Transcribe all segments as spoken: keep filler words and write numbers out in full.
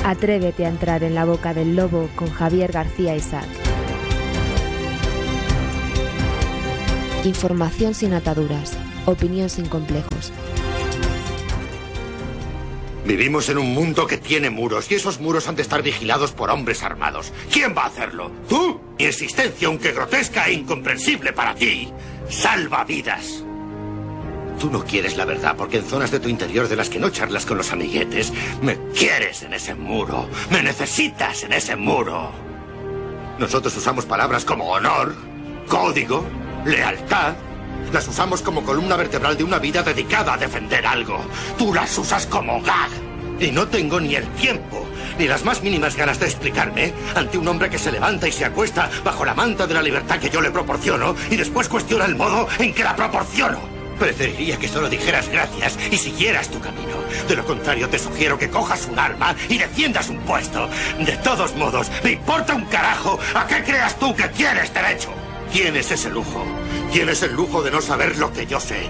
Atrévete a entrar en la boca del lobo con Javier García Isaac. Información sin ataduras, opinión sin complejos. Vivimos en un mundo que tiene muros y esos muros han de estar vigilados por hombres armados. ¿Quién va a hacerlo? ¿Tú? Mi existencia, aunque grotesca e incomprensible para ti, salva vidas. Tú no quieres la verdad porque en zonas de tu interior de las que no charlas con los amiguetes, me quieres en ese muro, me necesitas en ese muro. Nosotros usamos palabras como honor, código, lealtad. Las usamos como columna vertebral de una vida dedicada a defender algo. Tú las usas como gag. Y no tengo ni el tiempo, ni las más mínimas ganas de explicarme ante un hombre que se levanta y se acuesta bajo la manta de la libertad que yo le proporciono y después cuestiona el modo en que la proporciono. Preferiría que solo dijeras gracias y siguieras tu camino. De lo contrario, te sugiero que cojas un arma y defiendas un puesto. De todos modos, me importa un carajo a qué creas tú que tienes derecho. Tienes ese lujo. Tienes el lujo de no saber lo que yo sé.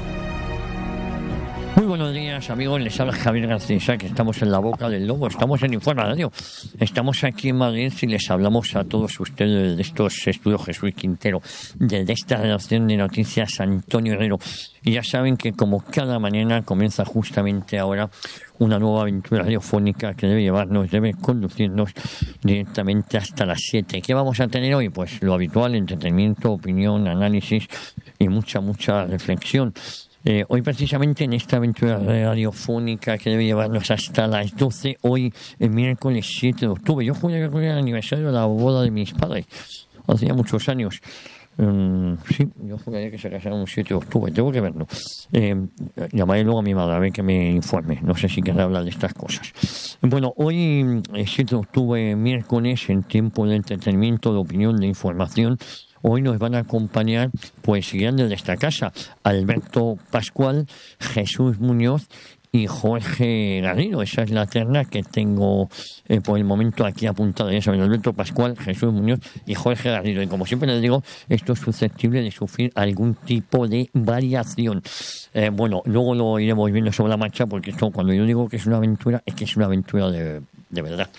Muy buenos días, amigos. Les habla Javier García, que estamos en la boca del lobo. Estamos en Informa Radio. Estamos aquí en Madrid y les hablamos a todos ustedes de estos estudios Jesús Quintero, de esta redacción de noticias Antonio Herrero. Y ya saben que como cada mañana comienza justamente ahora una nueva aventura radiofónica que debe llevarnos, debe conducirnos directamente hasta las siete. ¿Qué vamos a tener hoy? Pues lo habitual, entretenimiento, opinión, análisis y mucha, mucha reflexión. Eh, hoy precisamente en esta aventura radiofónica que debe llevarnos hasta las doce, hoy el miércoles siete de octubre. Yo jugué el aniversario de la boda de mis padres, hacía muchos años. Um, sí, yo jugaría que se casaron el siete de octubre, tengo que verlo. Eh, llamaré luego a mi madre a ver que me informe, no sé si querrá hablar de estas cosas. Bueno, hoy, el siete de octubre, miércoles, en tiempo de entretenimiento, de opinión, de información, hoy nos van a acompañar, pues, grandes de esta casa, Alberto Pascual, Jesús Muñoz y Jorge Garrido. Esa es la terna que tengo eh, por el momento aquí apuntada. Ya saben, Alberto Pascual, Jesús Muñoz y Jorge Garrido. Y como siempre les digo, esto es susceptible de sufrir algún tipo de variación. Eh, bueno, luego lo iremos viendo sobre la marcha, porque esto, cuando yo digo que es una aventura, es que es una aventura de, de verdad.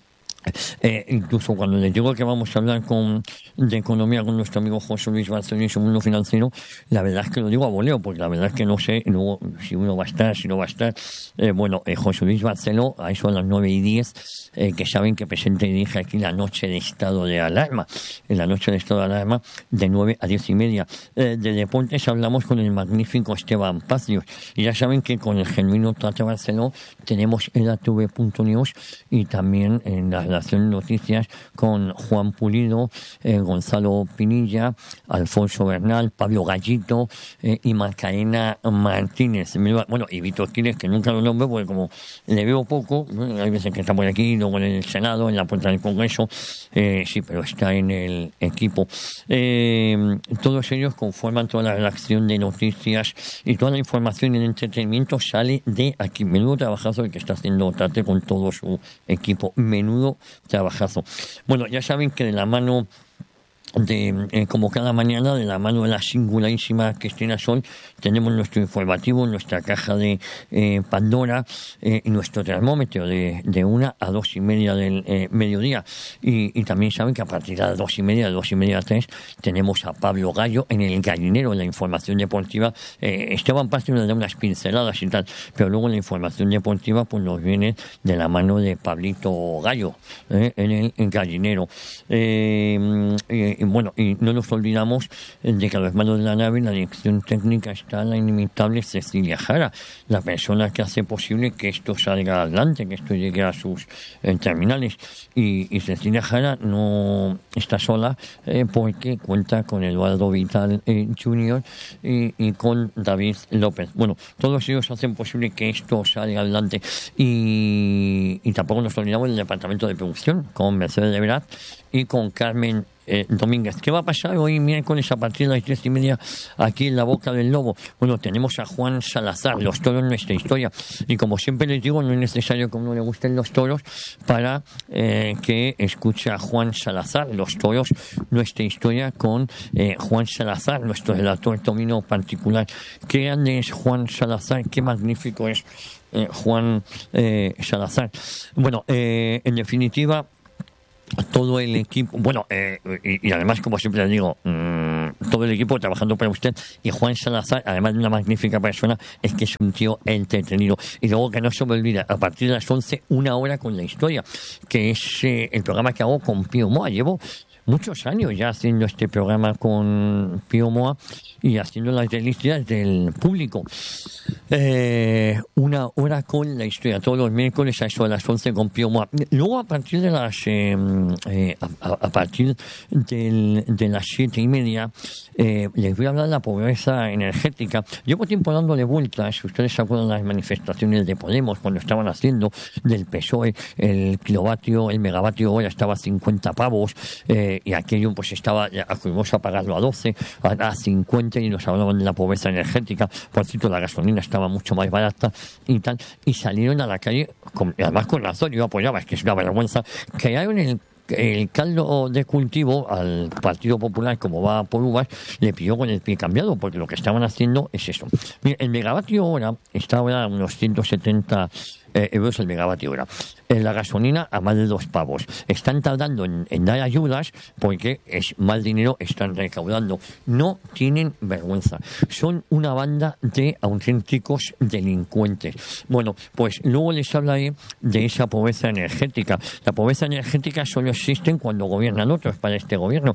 Eh, incluso cuando les digo que vamos a hablar con, de economía con nuestro amigo José Luis Barceló y su mundo financiero, la verdad es que lo digo a voleo, porque la verdad es que no sé luego si uno va a estar, si no va a estar. Eh, bueno, eh, José Luis Barceló, a eso a las nueve y diez, eh, que saben que presenta y dirige aquí la noche de estado de alarma, en la noche de estado de alarma de nueve a diez y media. Eh, de deportes hablamos con el magnífico Esteban Pacios, y ya saben que con el genuino Tate Barceló tenemos el A T V punto news y también en la relación noticias con Juan Pulido, eh, Gonzalo Pinilla, Alfonso Bernal, Pablo Gallito eh, y Macarena Martínez. Bueno, y Víctor Quiles, que nunca lo nombro porque como le veo poco, ¿no? Hay veces que está por aquí, luego en el Senado, en la puerta del Congreso, eh, sí, pero está en el equipo. Eh, todos ellos conforman toda la redacción de noticias y toda la información y el entretenimiento sale de aquí. Menudo trabajazo el que está haciendo Tate con todo su equipo. Menudo trabajazo. Bueno, ya saben que de la mano de, eh, como cada mañana, de la mano de la singularísima Cristina Sol, tenemos nuestro informativo, nuestra caja de eh, Pandora eh, y nuestro termómetro de, de una a dos y media del eh, mediodía. Y, y también saben que a partir de las dos y media, de dos y media a tres, tenemos a Pablo Gallo en el gallinero, en la información deportiva. Eh, Esteban Paz nos da unas pinceladas y tal, pero luego la información deportiva pues nos viene de la mano de Pablito Gallo eh, en el en gallinero. Eh, eh, Y bueno, y no nos olvidamos de que a los mandos de la nave, en la dirección técnica, está la inimitable Cecilia Jara, la persona que hace posible que esto salga adelante, que esto llegue a sus eh, terminales. Y, y Cecilia Jara no está sola eh, porque cuenta con Eduardo Vital eh, junior y, y con David López. Bueno, todos ellos hacen posible que esto salga adelante. Y, y tampoco nos olvidamos del departamento de producción, con Mercedes de Veraz y con Carmen Eh, Domínguez. ¿Qué va a pasar hoy miércoles a partir de las diez y media aquí en la boca del lobo? Bueno, tenemos a Juan Salazar, los toros, nuestra historia. Y como siempre les digo, no es necesario que a uno le gusten los toros para eh, que escuche a Juan Salazar, los toros, nuestra historia con eh, Juan Salazar, nuestro relator tomino particular. Qué grande es Juan Salazar, qué magnífico es eh, Juan eh, Salazar. Bueno, eh, en definitiva, todo el equipo, bueno, eh, y, y además, como siempre le digo, mmm, todo el equipo trabajando para usted, y Juan Salazar, además de una magnífica persona, es que es un tío entretenido. Y luego que no se me olvida, a partir de las once, una hora con la historia, que es eh, el programa que hago con Pío Moa. Llevo muchos años ya haciendo este programa con Pío Moa y haciendo las delicias del público. Eh, una hora con la historia, todos los miércoles a eso de las once con Pío Moa. Luego a partir de las eh, eh, a, a partir del, de las siete y media eh, les voy a hablar de la pobreza energética. Llevo tiempo dándole vueltas. Ustedes se acuerdan de las manifestaciones de Podemos cuando estaban haciendo del P S O E, el kilovatio, el megavatio hora estaba a cincuenta pavos, eh, y aquello pues estaba, fuimos a pagarlo a doce, a, a cincuenta, y nos hablaban de la pobreza energética. Por cierto, la gasolina estaba mucho más barata y tal, y salieron a la calle, con, además con razón, yo apoyaba, es que es una vergüenza, que hay en el el caldo de cultivo al Partido Popular, como va por uvas, le pilló con el pie cambiado, porque lo que estaban haciendo es eso. Mira, el megavatio hora está ahora a unos ciento setenta eh, euros el megavatio hora. En la gasolina a más de dos pavos. Están tardando en, en dar ayudas porque es mal dinero, están recaudando. No tienen vergüenza. Son una banda de auténticos delincuentes. Bueno, pues luego les hablaré de esa pobreza energética. La pobreza energética solo existe cuando gobiernan otros para este gobierno.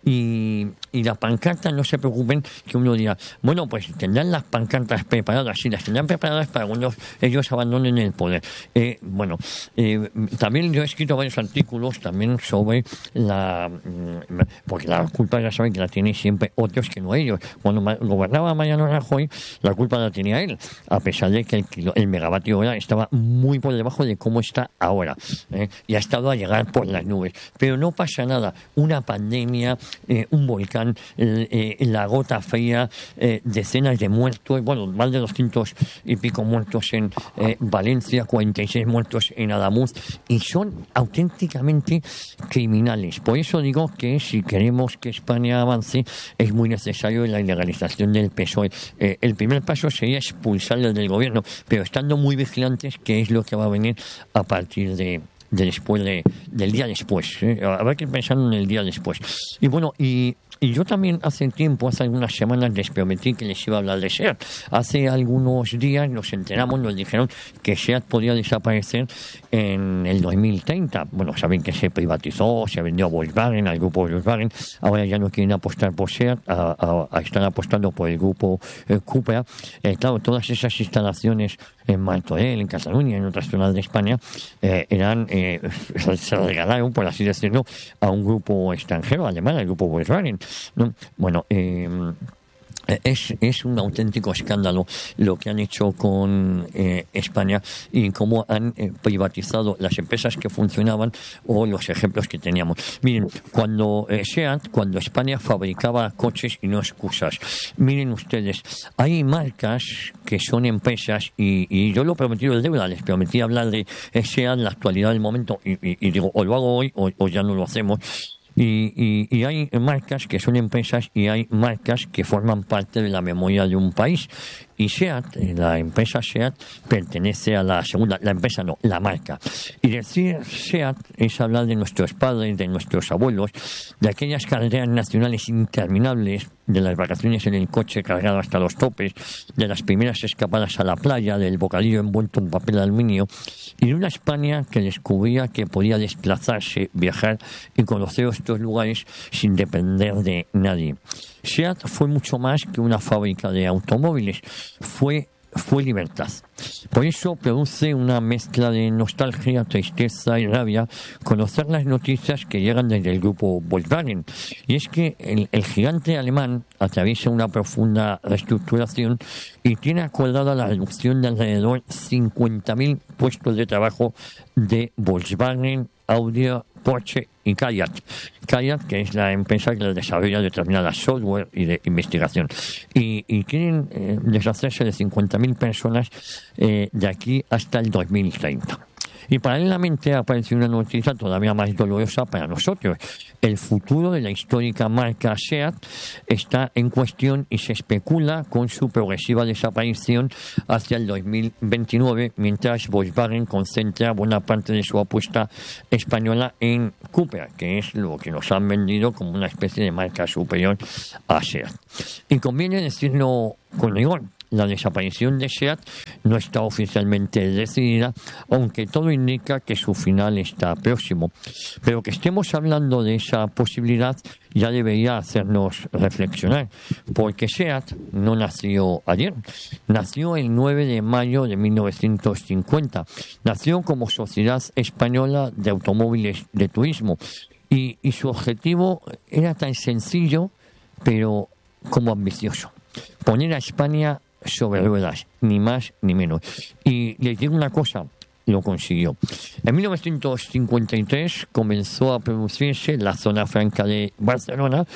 Y, y las pancartas, no se preocupen, que uno dirá, bueno, pues tendrán las pancartas preparadas, sí, las tendrán preparadas para cuando ellos abandonen el poder. Eh, bueno, eh, Eh, también yo he escrito varios artículos también sobre la, porque la culpa ya saben que la tienen siempre otros que no ellos. Cuando gobernaba Mariano Rajoy, la culpa la tenía él, a pesar de que el, kilo, el megavatio hora estaba muy por debajo de cómo está ahora, ¿eh? Y ha estado a llegar por las nubes. Pero no pasa nada, una pandemia, eh, un volcán, eh, eh, la gota fría, eh, decenas de muertos, bueno, más de doscientos y pico muertos en eh, Valencia, cuarenta y seis muertos en Adamuz, y son auténticamente criminales. Por eso digo que si queremos que España avance, es muy necesario la ilegalización del P S O E. Eh, el primer paso sería expulsarlo del gobierno, pero estando muy vigilantes, que es lo que va a venir a partir de, de después de, del día después. ¿eh? Habrá que pensar en el día después. Y bueno, y Y yo también hace tiempo, hace algunas semanas, les prometí que les iba a hablar de SEAT. Hace algunos días nos enteramos, nos dijeron que SEAT podía desaparecer en el dos mil treinta. Bueno, saben que se privatizó, se vendió a Volkswagen, al grupo Volkswagen. Ahora ya no quieren apostar por SEAT, a, a, a están apostando por el grupo eh, Cupra. Eh, claro, todas esas instalaciones en Martorell, en Cataluña, en otras zonas de España, eh, eran eh, se regalaron, por así decirlo, a un grupo extranjero, alemán, al grupo Volkswagen. ¿No? Bueno, eh, es, es un auténtico escándalo lo que han hecho con eh, España y cómo han eh, privatizado las empresas que funcionaban o los ejemplos que teníamos. Miren, cuando eh, SEAT, cuando España fabricaba coches y no excusas, miren ustedes, hay marcas que son empresas y, y yo lo he prometido el deuda, les prometí hablar de SEAT en la actualidad del momento y, y, y digo, o lo hago hoy o, o ya no lo hacemos. Y, y, y hay marcas que son empresas y hay marcas que forman parte de la memoria de un país. Y SEAT, la empresa SEAT, pertenece a la segunda, la empresa no, la marca. Y decir SEAT es hablar de nuestros padres, de nuestros abuelos, de aquellas carreteras nacionales interminables, de las vacaciones en el coche cargado hasta los topes, de las primeras escapadas a la playa, del bocadillo envuelto en papel de aluminio, y de una España que descubría que podía desplazarse, viajar y conocer estos lugares sin depender de nadie. SEAT fue mucho más que una fábrica de automóviles, fue, fue libertad. Por eso produce una mezcla de nostalgia, tristeza y rabia conocer las noticias que llegan desde el grupo Volkswagen. Y es que el, el gigante alemán atraviesa una profunda reestructuración y tiene acordada la reducción de alrededor cincuenta mil puestos de trabajo de Volkswagen, Audi, Porsche y Kayat. Kayat, que es la empresa que desarrolla determinada software y de investigación. Y, y quieren eh, deshacerse de cincuenta mil personas eh, de aquí hasta el dos mil treinta. Y paralelamente apareció una noticia todavía más dolorosa para nosotros. El futuro de la histórica marca SEAT está en cuestión y se especula con su progresiva desaparición hacia el dos mil veintinueve, mientras Volkswagen concentra buena parte de su apuesta española en Cupra, que es lo que nos han vendido como una especie de marca superior a SEAT. Y conviene decirlo con rigor, la desaparición de SEAT no está oficialmente decidida, aunque todo indica que su final está próximo. Pero que estemos hablando de esa posibilidad ya debería hacernos reflexionar, porque SEAT no nació ayer, nació el nueve de mayo de mil novecientos cincuenta, nació como Sociedad Española de Automóviles de Turismo, y, y su objetivo era tan sencillo, pero como ambicioso: poner a España sobre ruedas, ni más ni menos. Y les digo una cosa, lo consiguió. En mil novecientos cincuenta y tres comenzó a producirse la zona franca de Barcelona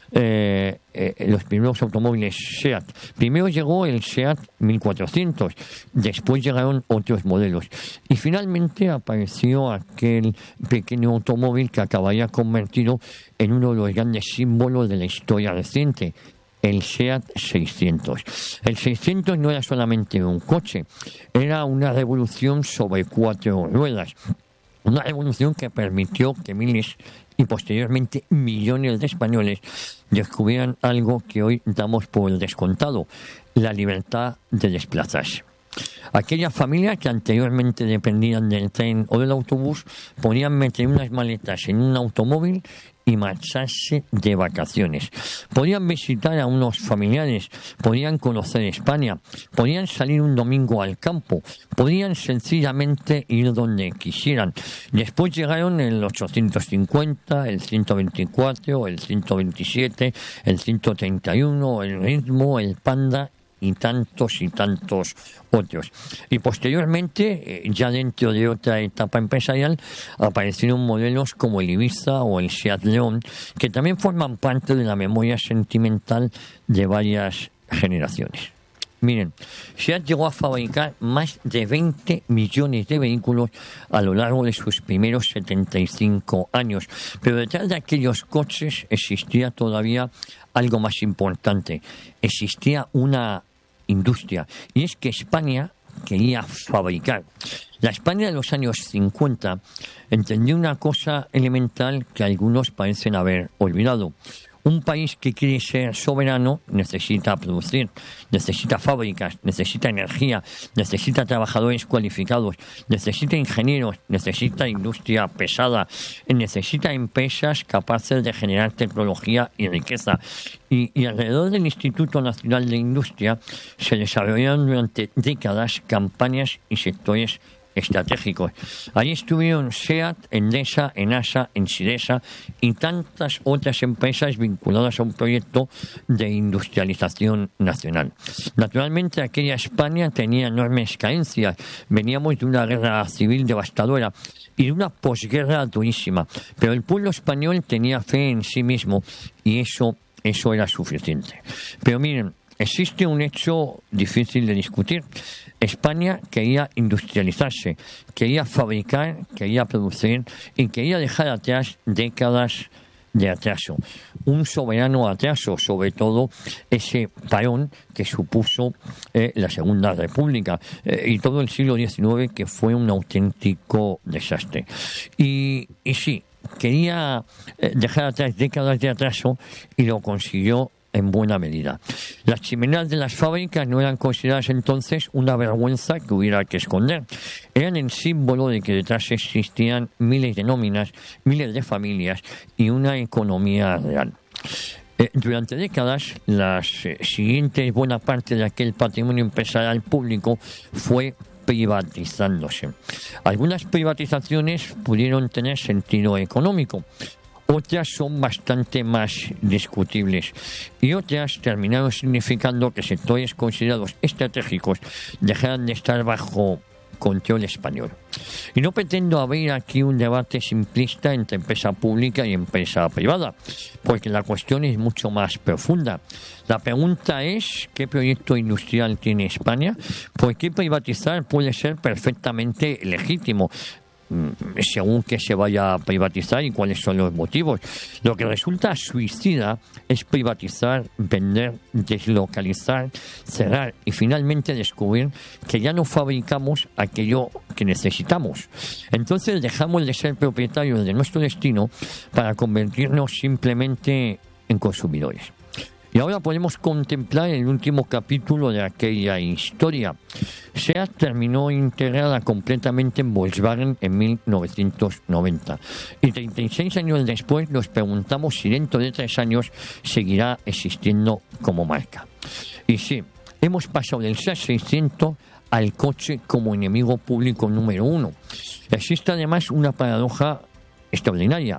eh, eh, los primeros automóviles SEAT. Primero llegó el SEAT mil cuatrocientos, después llegaron otros modelos y finalmente apareció aquel pequeño automóvil que acabaría convertido en uno de los grandes símbolos de la historia reciente: el SEAT seiscientos. El seiscientos no era solamente un coche, era una revolución sobre cuatro ruedas. Una revolución que permitió que miles y posteriormente millones de españoles descubrieran algo que hoy damos por descontado: la libertad de desplazarse. Aquellas familias que anteriormente dependían del tren o del autobús podían meter unas maletas en un automóvil y marcharse de vacaciones. Podían visitar a unos familiares, podían conocer España, podían salir un domingo al campo, podían sencillamente ir donde quisieran. Después llegaron el ochocientos cincuenta, el ciento veinticuatro, el ciento veintisiete, el ciento treinta y uno, el Ritmo, el Panda y tantos y tantos otros. Y posteriormente, ya dentro de otra etapa empresarial, aparecieron modelos como el Ibiza o el SEAT León, que también forman parte de la memoria sentimental de varias generaciones. Miren, SEAT llegó a fabricar más de veinte millones de vehículos a lo largo de sus primeros setenta y cinco años, pero detrás de aquellos coches existía todavía algo más importante: existía una industria, y es que España quería fabricar. La España de los años cincuenta entendió una cosa elemental que algunos parecen haber olvidado: un país que quiere ser soberano necesita producir, necesita fábricas, necesita energía, necesita trabajadores cualificados, necesita ingenieros, necesita industria pesada, necesita empresas capaces de generar tecnología y riqueza. Y, y alrededor del Instituto Nacional de Industria se desarrollaron durante décadas campañas y sectores estratégicos. Ahí estuvieron SEAT, Endesa, Enasa, Ensidesa y tantas otras empresas vinculadas a un proyecto de industrialización nacional. Naturalmente, aquella España tenía enormes carencias. Veníamos de una guerra civil devastadora y de una posguerra durísima, pero el pueblo español tenía fe en sí mismo y eso, eso era suficiente. Pero miren, existe un hecho difícil de discutir. España quería industrializarse, quería fabricar, quería producir y quería dejar atrás décadas de atraso. Un soberano atraso, sobre todo ese parón que supuso eh, la Segunda República eh, y todo el siglo diecinueve, que fue un auténtico desastre. Y, y sí, quería eh, dejar atrás décadas de atraso y lo consiguió en buena medida. Las chimeneas de las fábricas no eran consideradas entonces una vergüenza que hubiera que esconder. Eran el símbolo de que detrás existían miles de nóminas, miles de familias y una economía real. Eh, durante décadas, la eh, siguiente buena parte de aquel patrimonio empresarial público fue privatizándose. Algunas privatizaciones pudieron tener sentido económico, otras son bastante más discutibles y otras terminaron significando que sectores considerados estratégicos dejaran de estar bajo control español. Y no pretendo abrir aquí un debate simplista entre empresa pública y empresa privada, porque la cuestión es mucho más profunda. La pregunta es: ¿qué proyecto industrial tiene España? Porque privatizar puede ser perfectamente legítimo. según que se vaya a privatizar y cuáles son los motivos. Lo que resulta suicida es privatizar, vender, deslocalizar, cerrar y finalmente descubrir que ya no fabricamos aquello que necesitamos. Entonces dejamos de ser propietarios de nuestro destino para convertirnos simplemente en consumidores. Y ahora podemos contemplar el último capítulo de aquella historia. SEAT terminó integrada completamente en Volkswagen en mil novecientos noventa. Y treinta y seis años después nos preguntamos si dentro de tres años seguirá existiendo como marca. Y sí, hemos pasado del SEAT seiscientos al coche como enemigo público número uno. Existe además una paradoja extraordinaria.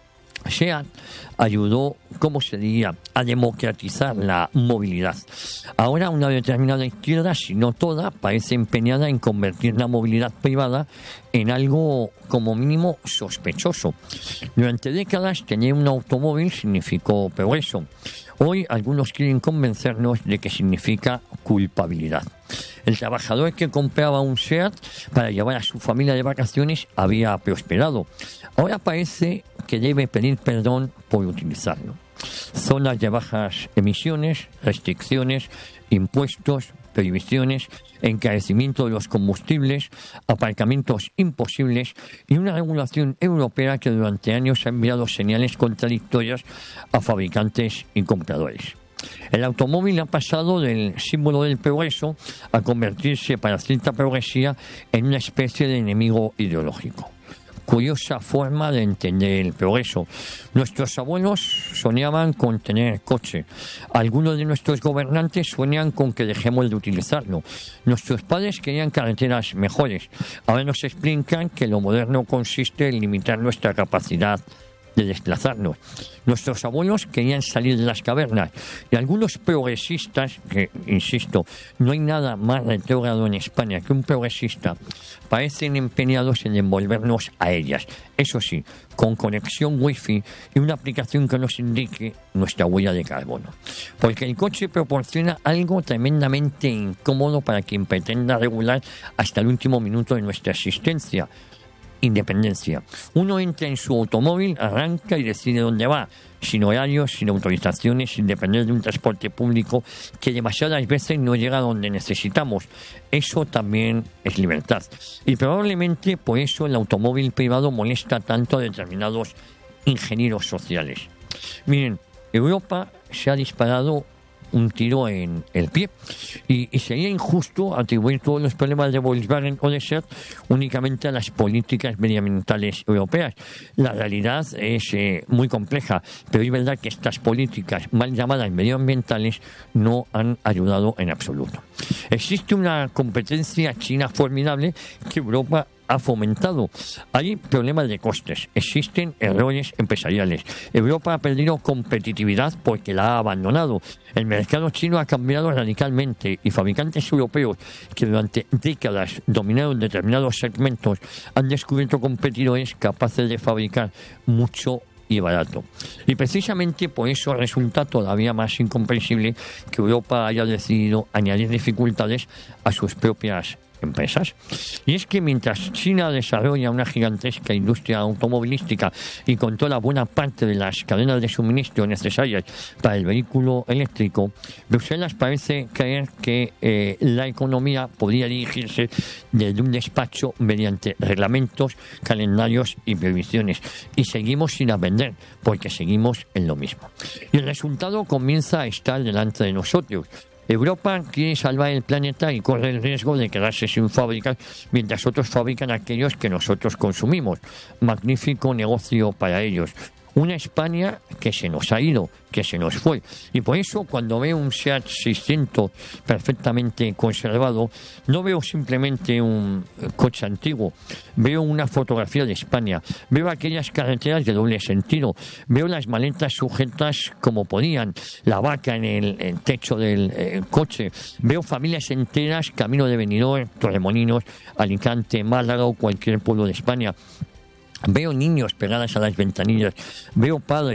SEAT ayudó, ¿cómo se diría?, a democratizar la movilidad. Ahora una determinada izquierda, si no toda, parece empeñada en convertir la movilidad privada en algo como mínimo sospechoso. Durante décadas tener un automóvil significó progreso. Hoy algunos quieren convencernos de que significa culpabilidad. El trabajador que compraba un SEAT para llevar a su familia de vacaciones había prosperado. Ahora parece que debe pedir perdón por utilizarlo. Zonas de bajas emisiones, restricciones, impuestos, prohibiciones, encarecimiento de los combustibles, aparcamientos imposibles y una regulación europea que durante años ha enviado señales contradictorias a fabricantes y compradores. El automóvil ha pasado del símbolo del progreso a convertirse para cierta progresía en una especie de enemigo ideológico. Curiosa forma de entender el progreso. Nuestros abuelos soñaban con tener coche. Algunos de nuestros gobernantes sueñan con que dejemos de utilizarlo. Nuestros padres querían carreteras mejores. Ahora nos explican que lo moderno consiste en limitar nuestra capacidad de desplazarnos. Nuestros abuelos querían salir de las cavernas y algunos progresistas, que insisto, no hay nada más retrógrado en España que un progresista, parecen empeñados en envolvernos a ellas. Eso sí, con conexión wifi y una aplicación que nos indique nuestra huella de carbono. Porque el coche proporciona algo tremendamente incómodo para quien pretenda regular hasta el último minuto de nuestra existencia. Independencia. Uno entra en su automóvil, arranca y decide dónde va, sin horarios, sin autorizaciones, sin depender de un transporte público que demasiadas veces no llega a donde necesitamos. Eso también es libertad. Y probablemente por eso el automóvil privado molesta tanto a determinados ingenieros sociales. Miren, Europa se ha disparado un tiro en el pie y, y sería injusto atribuir todos los problemas de Volkswagen o de SEAT únicamente a las políticas medioambientales europeas. La realidad es eh, muy compleja, pero es verdad que estas políticas mal llamadas medioambientales no han ayudado en absoluto. Existe una competencia china formidable que Europa ha fomentado. Hay problemas de costes, existen errores empresariales. Europa ha perdido competitividad porque la ha abandonado. El mercado chino ha cambiado radicalmente y fabricantes europeos que durante décadas dominaron determinados segmentos han descubierto competidores capaces de fabricar mucho y barato. Y precisamente por eso resulta todavía más incomprensible que Europa haya decidido añadir dificultades a sus propias empresas. Y es que mientras China desarrolla una gigantesca industria automovilística y controla buena parte de las cadenas de suministro necesarias para el vehículo eléctrico, Bruselas parece creer que eh, la economía podría dirigirse desde un despacho mediante reglamentos, calendarios y previsiones. Y seguimos sin aprender, porque seguimos en lo mismo. Y el resultado comienza a estar delante de nosotros. Europa quiere salvar el planeta y corre el riesgo de quedarse sin fábricas mientras otros fabrican aquellos que nosotros consumimos. Magnífico negocio para ellos. Una España que se nos ha ido, que se nos fue. Y por eso cuando veo un SEAT seiscientos perfectamente conservado, no veo simplemente un coche antiguo. Veo una fotografía de España. Veo aquellas carreteras de doble sentido. Veo las maletas sujetas como podían. La vaca en el, el techo del eh, coche. Veo familias enteras camino de Benidorm, Torremolinos, Alicante, Málaga o cualquier pueblo de España. Veo niños pegados a las ventanillas, veo padres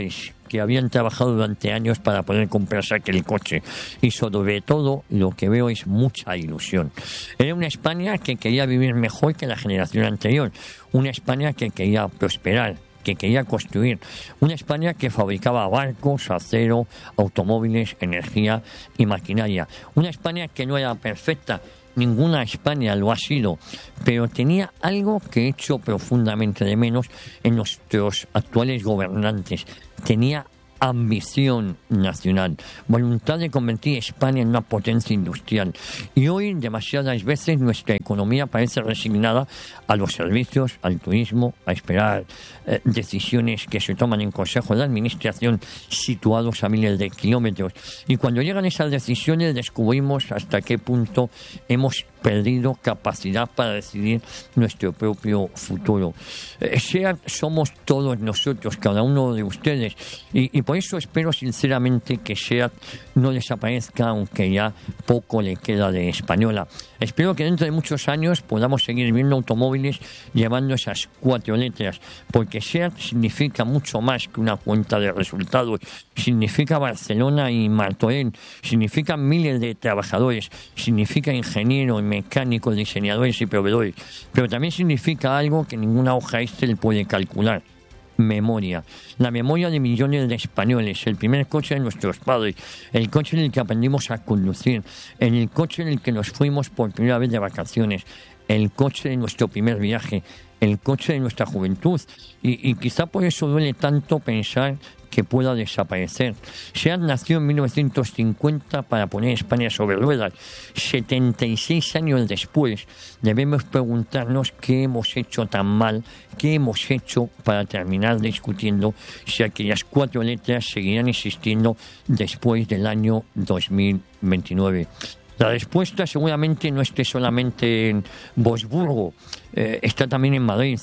que habían trabajado durante años para poder comprarse aquel coche. Y sobre todo lo que veo es mucha ilusión. Era una España que quería vivir mejor que la generación anterior, una España que quería prosperar, que quería construir, una España que fabricaba barcos, acero, automóviles, energía y maquinaria, una España que no era perfecta. Ninguna España lo ha sido, pero tenía algo que echo profundamente de menos en nuestros actuales gobernantes. Tenía ambición nacional, voluntad de convertir a España en una potencia industrial. Y hoy, demasiadas veces, nuestra economía parece resignada a los servicios, al turismo, a esperar eh, decisiones que se toman en consejos de administración situados a miles de kilómetros. Y cuando llegan esas decisiones descubrimos hasta qué punto hemos perdido capacidad para decidir nuestro propio futuro. Eh, SEAT somos todos nosotros, cada uno de ustedes, y, y por eso espero sinceramente que SEAT no desaparezca, aunque ya poco le queda de española. Espero que dentro de muchos años podamos seguir viendo automóviles llevando esas cuatro letras, porque SEAT significa mucho más que una cuenta de resultados, significa Barcelona y Martorell, significa miles de trabajadores, significa ingenieros, mecánicos, diseñadores y proveedores, pero también significa algo que ninguna hoja Excel puede calcular: memoria. La memoria de millones de españoles, el primer coche de nuestros padres, el coche en el que aprendimos a conducir, en el coche en el que nos fuimos por primera vez de vacaciones, el coche de nuestro primer viaje, el coche de nuestra juventud. Y, y quizá por eso duele tanto pensar que pueda desaparecer. SEAT nació en mil novecientos cincuenta para poner España sobre ruedas. setenta y seis años después debemos preguntarnos qué hemos hecho tan mal, qué hemos hecho para terminar discutiendo si aquellas cuatro letras seguirán existiendo después del año dos mil veintinueve. La respuesta seguramente no esté solamente en Wolfsburgo, eh, está también en Madrid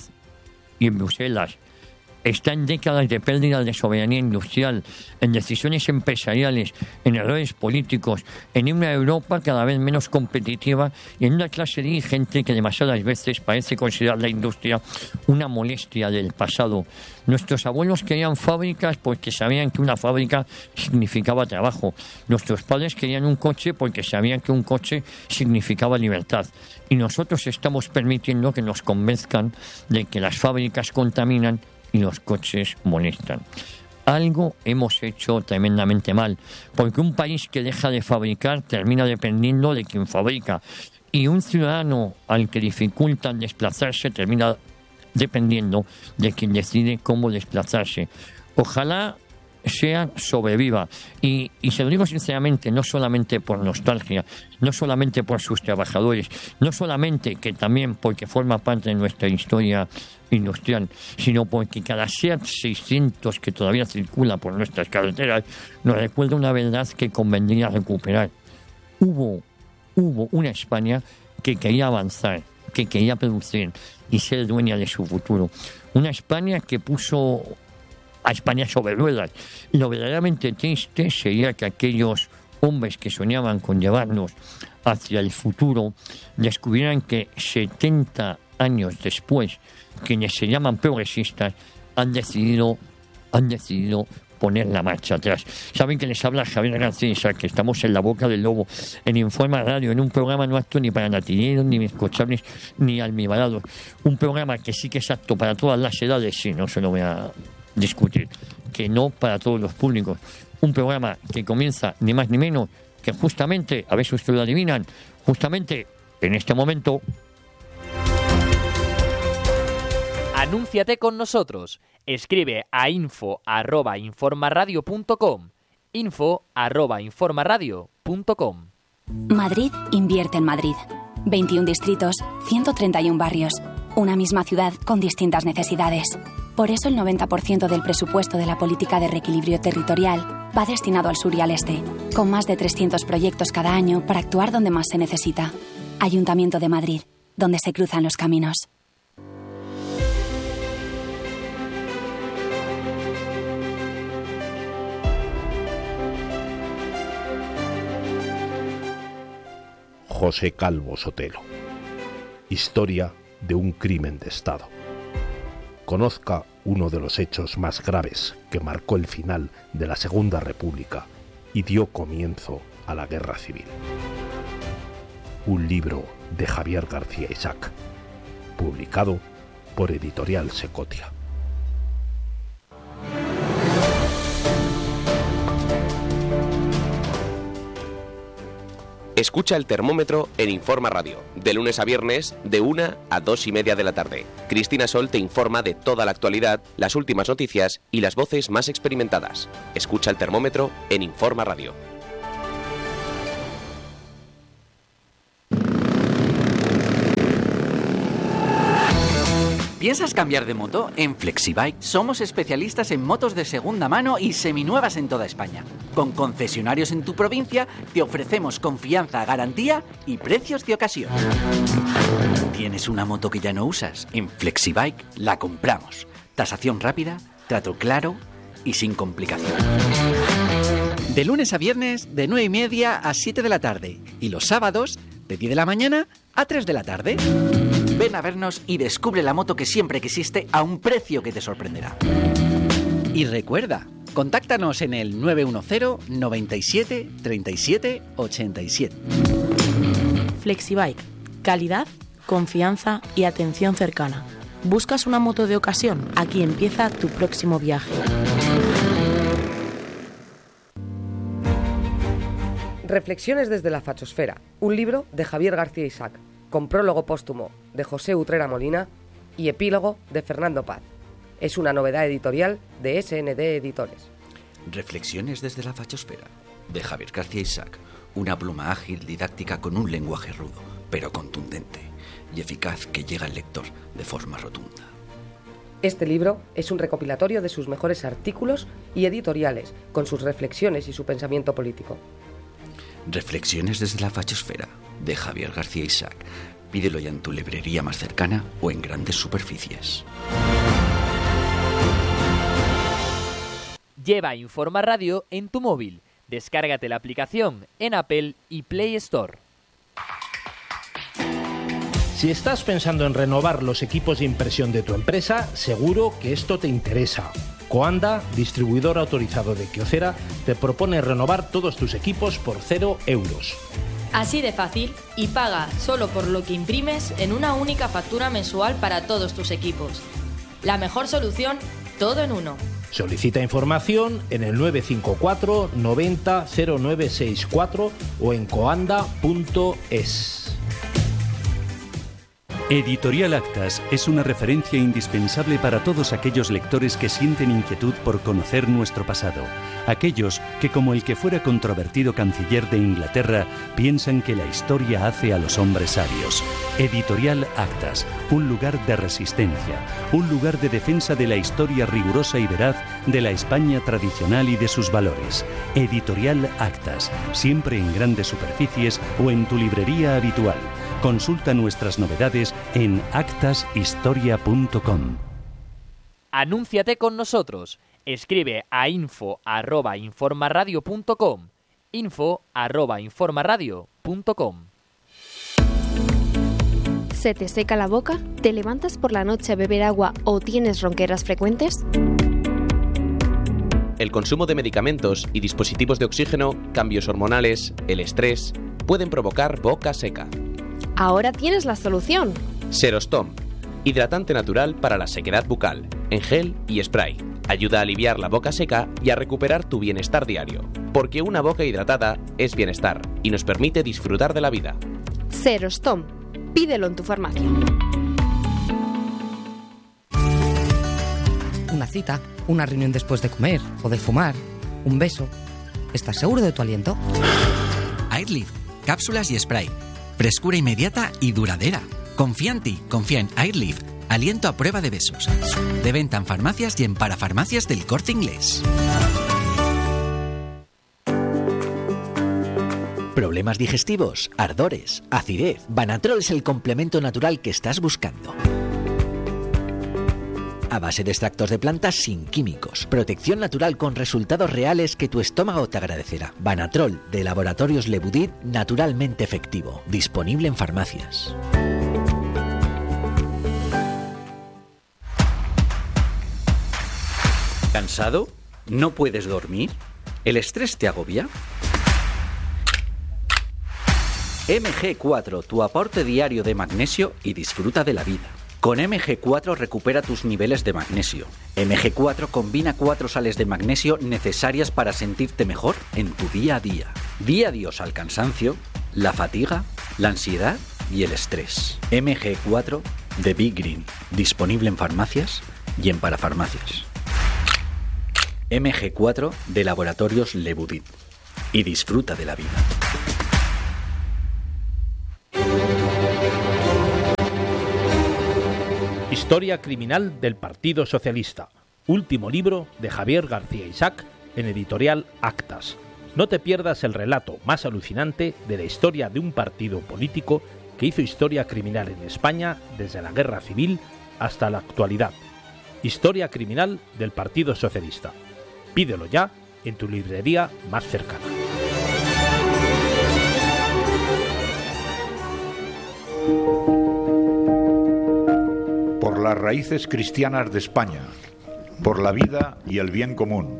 y en Bruselas. Está en décadas de pérdida de soberanía industrial, en decisiones empresariales, en errores políticos, en una Europa cada vez menos competitiva y en una clase dirigente que demasiadas veces parece considerar la industria una molestia del pasado. Nuestros abuelos querían fábricas porque sabían que una fábrica significaba trabajo. Nuestros padres querían un coche porque sabían que un coche significaba libertad. Y nosotros estamos permitiendo que nos convenzcan de que las fábricas contaminan y los coches molestan. Algo hemos hecho tremendamente mal, porque un país que deja de fabricar termina dependiendo de quien fabrica, y un ciudadano al que dificultan desplazarse termina dependiendo de quien decide cómo desplazarse. Ojalá SEAT sobreviva, y, y se lo digo sinceramente, no solamente por nostalgia, no solamente por sus trabajadores, no solamente que también porque forma parte de nuestra historia industrial, sino porque cada SEAT seiscientos que todavía circula por nuestras carreteras nos recuerda una verdad que convendría recuperar. Hubo, hubo una España que quería avanzar, que quería producir y ser dueña de su futuro. Una España que puso a España sobre ruedas. Lo verdaderamente triste sería que aquellos hombres que soñaban con llevarnos hacia el futuro descubrieran que setenta años después, quienes se llaman progresistas han decidido, han decidido poner la marcha atrás. Saben que les habla Javier García, que estamos en La Boca del Lobo, en Informa Radio, en un programa no apto ni para natilleros, ni bizcochables, ni almibarados. Un programa que sí que es apto para todas las edades, sí, no se lo voy a discutir, que no para todos los públicos. Un programa que comienza ni más ni menos que justamente, a ver si ustedes lo adivinan, justamente en este momento. Anúnciate con nosotros. Escribe a info arroba informaradio punto com. info arroba informaradio punto com. Madrid invierte en Madrid. veintiún distritos, ciento treinta y uno barrios. Una misma ciudad con distintas necesidades. Por eso el noventa por ciento del presupuesto de la política de reequilibrio territorial va destinado al sur y al este, con más de trescientos proyectos cada año para actuar donde más se necesita. Ayuntamiento de Madrid, donde se cruzan los caminos. José Calvo Sotelo. Historia de un crimen de Estado. conozca uno de los hechos más graves que marcó el final de la Segunda República y dio comienzo a la Guerra Civil. Un libro de Javier García Isaac, publicado por Editorial Secotia. Escucha el termómetro en Informa Radio, de lunes a viernes, de una a dos y media de la tarde. Cristina Sol te informa de toda la actualidad, las últimas noticias y las voces más experimentadas. Escucha el termómetro en Informa Radio. ¿Piensas cambiar de moto? En Flexibike somos especialistas en motos de segunda mano y seminuevas en toda España. Con concesionarios en tu provincia te ofrecemos confianza, garantía y precios de ocasión. ¿Tienes una moto que ya no usas? En Flexibike la compramos. Tasación rápida, trato claro y sin complicación. De lunes a viernes, de nueve y media a siete de la tarde. Y los sábados, de diez de la mañana a tres de la tarde. Ven a vernos y descubre la moto que siempre quisiste a un precio que te sorprenderá. Y recuerda, contáctanos en el nueve uno cero, noventa y siete, treinta y siete, ochenta y siete. Flexibike. Calidad, confianza y atención cercana. ¿Buscas una moto de ocasión? Aquí empieza tu próximo viaje. Reflexiones desde la fachosfera, un libro de Javier García Isaac, con prólogo póstumo de José Utrera Molina y epílogo de Fernando Paz. Es una novedad editorial de S N D Editores. Reflexiones desde la fachosfera, de Javier García Isaac, una pluma ágil, didáctica con un lenguaje rudo, pero contundente y eficaz que llega al lector de forma rotunda. Este libro es un recopilatorio de sus mejores artículos y editoriales, con sus reflexiones y su pensamiento político. Reflexiones desde la fachosfera, de Javier García Isaac. Pídelo ya en tu librería más cercana o en grandes superficies. Lleva Informa Radio en tu móvil. Descárgate la aplicación en Apple y Play Store. Si estás pensando en renovar los equipos de impresión de tu empresa, seguro que esto te interesa. Coanda, distribuidor autorizado de Kyocera, te propone renovar todos tus equipos por cero euros. Así de fácil, y paga solo por lo que imprimes en una única factura mensual para todos tus equipos. La mejor solución, todo en uno. Solicita información en el nueve cinco cuatro noventa cero nueve sesenta y cuatro o en coanda punto es. Editorial Actas es una referencia indispensable para todos aquellos lectores que sienten inquietud por conocer nuestro pasado. Aquellos que, como el que fuera controvertido canciller de Inglaterra, piensan que la historia hace a los hombres sabios. Editorial Actas, un lugar de resistencia, un lugar de defensa de la historia rigurosa y veraz de la España tradicional y de sus valores. Editorial Actas, siempre en grandes superficies o en tu librería habitual. Consulta nuestras novedades en actas historia punto com. Anúnciate con nosotros. Escribe a info arroba informaradio punto com. info arroba informaradio punto com. ¿Se te seca la boca? ¿Te levantas por la noche a beber agua o tienes ronqueras frecuentes? El consumo de medicamentos y dispositivos de oxígeno, cambios hormonales, el estrés, pueden provocar boca seca. Ahora tienes la solución. Serostom, hidratante natural para la sequedad bucal, en gel y spray. Ayuda a aliviar la boca seca y a recuperar tu bienestar diario, porque una boca hidratada es bienestar y nos permite disfrutar de la vida. Serostom, pídelo en tu farmacia. Una cita, una reunión después de comer o de fumar, un beso. ¿Estás seguro de tu aliento? Airlift, cápsulas y spray. Frescura inmediata y duradera. Confía en ti, confía en Airlift. Aliento a prueba de besos. De venta en farmacias y en parafarmacias del Corte Inglés. ¿Problemas digestivos? ¿Ardores? ¿Acidez? Banatrol es el complemento natural que estás buscando. A base de extractos de plantas sin químicos. Protección natural con resultados reales que tu estómago te agradecerá. Banatrol, de Laboratorios Lebudit, naturalmente efectivo. Disponible en farmacias. ¿Cansado? ¿No puedes dormir? ¿El estrés te agobia? eme ge cuatro, tu aporte diario de magnesio y disfruta de la vida. Con eme ge cuatro recupera tus niveles de magnesio. eme ge cuatro combina cuatro sales de magnesio necesarias para sentirte mejor en tu día a día. Di adiós al cansancio, la fatiga, la ansiedad y el estrés. eme ge cuatro de Big Green, disponible en farmacias y en parafarmacias. eme ge cuatro de Laboratorios Lebudit. Y disfruta de la vida. Historia criminal del Partido Socialista. Último libro de Javier García Isaac en editorial Actas. No te pierdas el relato más alucinante de la historia de un partido político que hizo historia criminal en España desde la Guerra Civil hasta la actualidad. Historia criminal del Partido Socialista. Pídelo ya en tu librería más cercana. Por las raíces cristianas de España, por la vida y el bien común.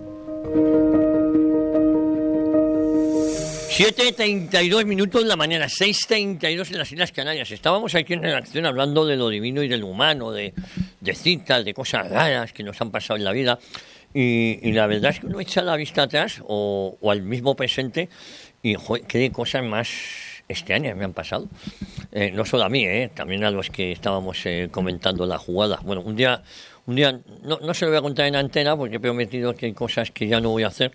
siete treinta y dos minutos de la mañana, seis treinta y dos en las Islas Canarias. Estábamos aquí en redacción hablando de lo divino y de lo humano, de, de citas, de cosas raras que nos han pasado en la vida. Y, y la verdad es que uno echa la vista atrás o, o al mismo presente y joder, qué cosas más extrañas me han pasado. Eh, no solo a mí, eh, también a los que estábamos eh, comentando la jugada. Bueno, un día, un día no, no se lo voy a contar en antena porque he prometido que hay cosas que ya no voy a hacer.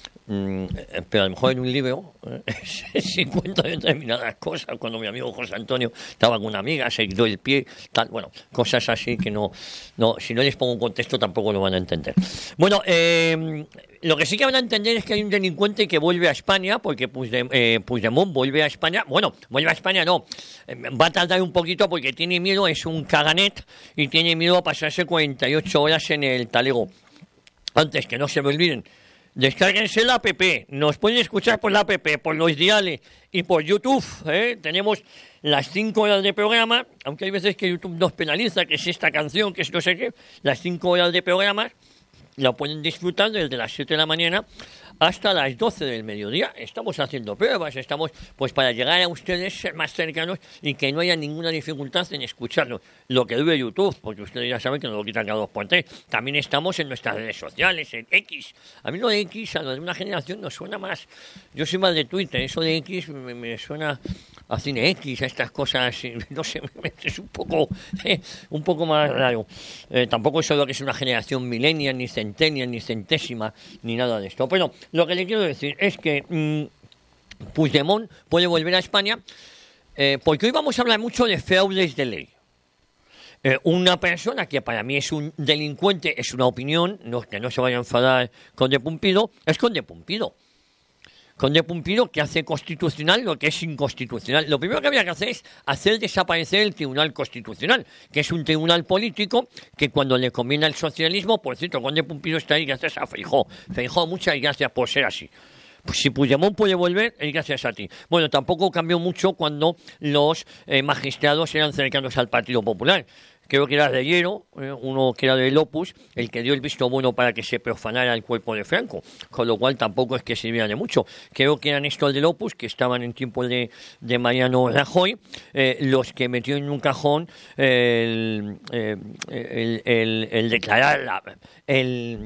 Mm, pero a lo mejor en un libro eh, sí cuento determinadas cosas. Cuando mi amigo José Antonio estaba con una amiga, se quitó el pie, tal, bueno, cosas así que no, no, si no les pongo un contexto tampoco lo van a entender. Bueno, eh, lo que sí que van a entender es que hay un delincuente que vuelve a España, porque Puigdemont, eh, Puigdemont vuelve a España. Bueno, vuelve a España no, eh, va a tardar un poquito porque tiene miedo, es un caganet y tiene miedo a pasarse cuarenta y ocho horas en el talego. Antes, que no se me olviden, descárguense la app, nos pueden escuchar por la app, por los diales y por YouTube, ¿eh? Tenemos las cinco horas de programa, aunque hay veces que YouTube nos penaliza, que es esta canción, que es no sé qué, las cinco horas de programa la pueden disfrutar desde las siete de la mañana hasta las doce del mediodía. Estamos haciendo pruebas, estamos pues para llegar a ustedes, ser más cercanos y que no haya ninguna dificultad en escucharnos. Lo que dure YouTube, porque ustedes ya saben que nos lo quitan cada dos por tres. También estamos en nuestras redes sociales, en X. A mí lo de X, a lo de una generación, nos suena más. Yo soy más de Twitter, eso de X me, me suena a Cine X, a estas cosas, no sé, es un poco, eh, un poco más raro. Eh, tampoco es solo que es una generación millennial, ni centennial, ni centésima, ni nada de esto. Pero lo que le quiero decir es que mmm, Puigdemont puede volver a España eh, porque hoy vamos a hablar mucho de fraudes de ley. Eh, una persona que para mí es un delincuente, es una opinión, no, que no se vaya a enfadar Conde Pumpido, es Conde Pumpido. Conde Pumpido que hace constitucional lo que es inconstitucional. Lo primero que había que hacer es hacer desaparecer el Tribunal Constitucional, que es un tribunal político que cuando le conviene al socialismo, por cierto, Conde Pumpido está ahí gracias a Feijóo. Feijóo, muchas gracias por ser así. Pues si Puigdemont puede volver, es gracias a ti. Bueno, tampoco cambió mucho cuando los eh, magistrados eran cercanos al Partido Popular. Creo que era Reyero, eh, uno que era del Opus, el que dio el visto bueno para que se profanara el cuerpo de Franco, con lo cual tampoco es que sirviera de mucho. Creo que eran estos del Opus, que estaban en tiempo de, de Mariano Rajoy, eh, los que metió en un cajón el, eh, el, el, el declarar la, el,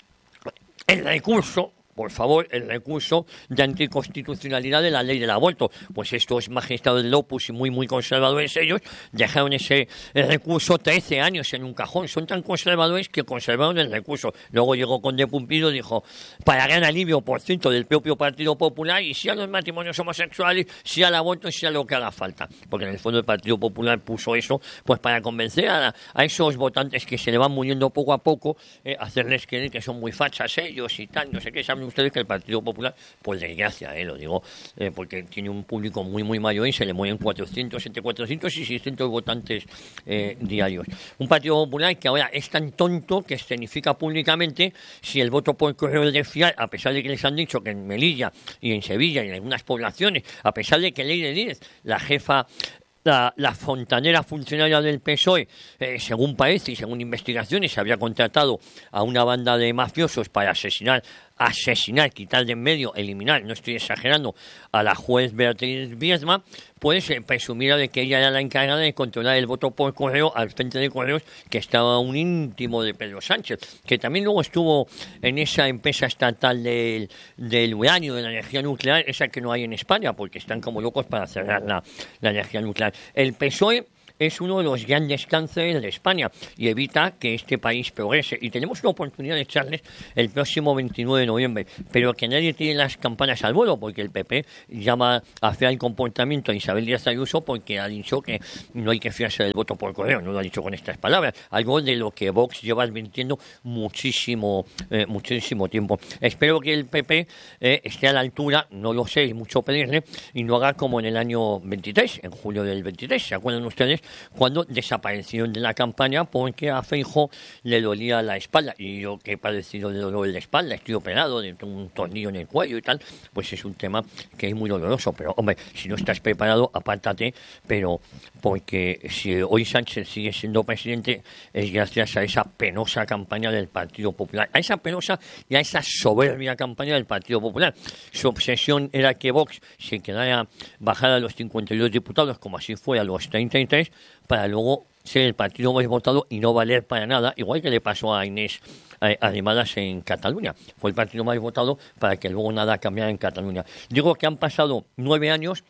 el recurso, por favor, el recurso de anticonstitucionalidad de la ley del aborto. Pues estos magistrados del Opus y muy, muy conservadores ellos dejaron ese recurso trece años en un cajón. Son tan conservadores que conservaron el recurso. Luego llegó Conde Pumpido y dijo, para gran alivio, por ciento del propio Partido Popular, y si a los matrimonios homosexuales, si al aborto, si a lo que haga falta. Porque en el fondo el Partido Popular puso eso pues para convencer a, a esos votantes que se le van muriendo poco a poco, eh, hacerles creer que son muy fachas ellos y tal, no sé qué, saben ustedes que el Partido Popular, pues desgracia, eh, lo digo, eh, porque tiene un público muy, muy mayor y se le mueven cuatrocientos, entre cuatrocientos y seiscientos votantes eh, diarios. Un Partido Popular que ahora es tan tonto que escenifica públicamente si el voto por correo es de fiar, a pesar de que les han dicho que en Melilla y en Sevilla y en algunas poblaciones, a pesar de que Leire Díez, la jefa La, la fontanera funcionaria del P S O E, eh, según parece y según investigaciones, había contratado a una banda de mafiosos para asesinar, asesinar, quitar de en medio, eliminar, no estoy exagerando, a la juez Beatriz Biedma, pues eh, presumiera de que ella era la encargada de controlar el voto por correo al frente de correos, que estaba un íntimo de Pedro Sánchez, que también luego estuvo en esa empresa estatal del, del uranio, de la energía nuclear, esa que no hay en España, porque están como locos para cerrar la, la energía nuclear. El P S O E es uno de los grandes cánceres de España y evita que este país progrese. Y tenemos la oportunidad de echarles el próximo veintinueve de noviembre, pero que nadie tire las campanas al vuelo, porque el P P llama a fiar el comportamiento a Isabel Díaz Ayuso porque ha dicho que no hay que fiarse del voto por correo, no lo ha dicho con estas palabras, algo de lo que Vox lleva advirtiendo muchísimo, eh, muchísimo tiempo. Espero que el P P eh, esté a la altura, no lo sé, es mucho pedirle, y no haga como en el año veintitrés, en julio del veintitrés, ¿se acuerdan ustedes? Cuando desaparecieron de la campaña porque a Feijóo le dolía la espalda. Y yo que he padecido de dolor en la espalda, estoy operado de un tornillo en el cuello y tal, pues es un tema que es muy doloroso. Pero, hombre, si no estás preparado, apártate. Pero porque si hoy Sánchez sigue siendo presidente es gracias a esa penosa campaña del Partido Popular. A esa penosa y a esa soberbia campaña del Partido Popular. Su obsesión era que Vox se quedara bajada a los cincuenta y dos diputados, como así fue a los treinta y tres, para luego ser el partido más votado y no valer para nada, igual que le pasó a Inés eh, Arrimadas en Cataluña. Fue el partido más votado para que luego nada cambiara en Cataluña. Digo que han pasado nueve años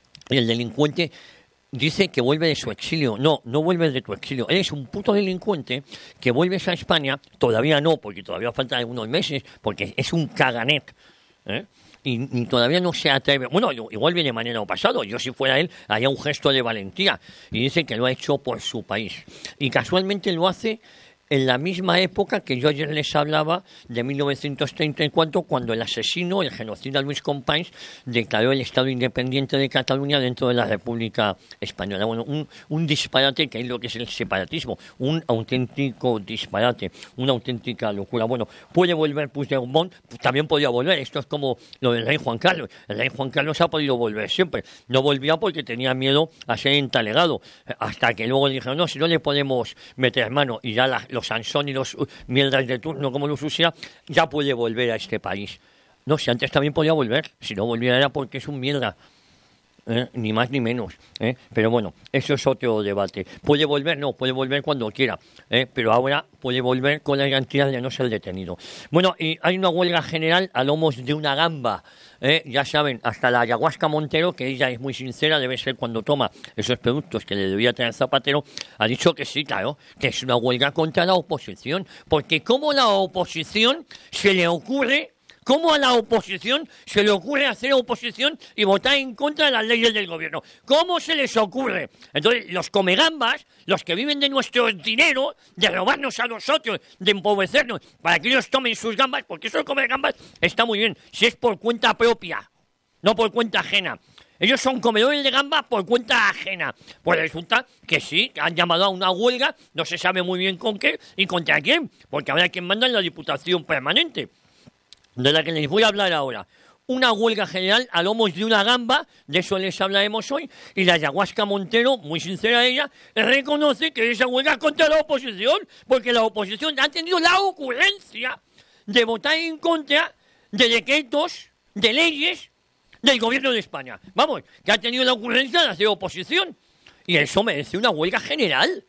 y el delincuente dice que vuelve de su exilio. No, no vuelves de tu exilio. Eres un puto delincuente que vuelves a España. Todavía no, porque todavía faltan algunos meses, porque es un caganet, ¿eh? Y, y todavía no se atreve. Bueno, igual viene mañana o pasado. Yo, si fuera él, haría un gesto de valentía. Y dice que lo ha hecho por su país. Y casualmente lo hace en la misma época que yo ayer les hablaba de mil novecientos treinta y cuatro, cuando el asesino, el genocida Luis Companys, declaró el Estado independiente de Cataluña dentro de la República Española. Bueno, un, un disparate, que es lo que es el separatismo, un auténtico disparate, una auténtica locura. Bueno, puede volver Puigdemont, también podía volver. Esto es como lo del rey Juan Carlos. El rey Juan Carlos ha podido volver siempre. No volvía porque tenía miedo a ser entalegado, hasta que luego le dijeron, no, si no le podemos meter mano, y ya la, los Sansón y los uh, mierdas de turno como los Usia, ya puede volver a este país. No, si antes también podía volver, si no volviera era porque es un mierda. ¿Eh? Ni más ni menos, ¿eh? Pero bueno, eso es otro debate. ¿Puede volver? No, puede volver cuando quiera, ¿eh? Pero ahora puede volver con la garantía de no ser detenido. Bueno, y hay una huelga general a lomos de una gamba, ¿eh? Ya saben, hasta la ayahuasca Montero, que ella es muy sincera, debe ser cuando toma esos productos que le debía tener Zapatero, ha dicho que sí, claro, que es una huelga contra la oposición, porque como la oposición se le ocurre... ¿Cómo a la oposición se le ocurre hacer oposición y votar en contra de las leyes del gobierno? ¿Cómo se les ocurre? Entonces, los comegambas, los que viven de nuestro dinero, de robarnos a nosotros, de empobrecernos, para que ellos tomen sus gambas, porque eso de comer gambas está muy bien, si es por cuenta propia, no por cuenta ajena. Ellos son comedores de gambas por cuenta ajena. Pues resulta que sí, han llamado a una huelga, no se sabe muy bien con qué y contra quién, porque habrá quien manda en la Diputación Permanente, de la que les voy a hablar ahora. Una huelga general a lomos de una gamba, de eso les hablaremos hoy, y la ayahuasca Montero, muy sincera ella, reconoce que esa huelga es contra la oposición, porque la oposición ha tenido la ocurrencia de votar en contra de decretos, de leyes del gobierno de España. Vamos, que ha tenido la ocurrencia de hacer oposición, y eso merece una huelga general.